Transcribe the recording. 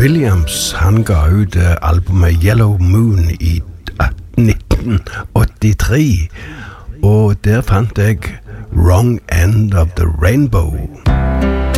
Williams, han ga ut albumet Yellow Moon i 1983, og der fant jeg Wrong End of the Rainbow.